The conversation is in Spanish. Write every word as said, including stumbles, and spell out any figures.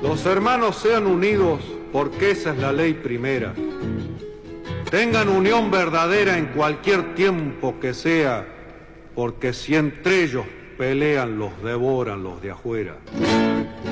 Los hermanos sean unidos porque esa es la ley primera. Tengan unión verdadera en cualquier tiempo que sea, porque si entre ellos pelean los devoran los de afuera.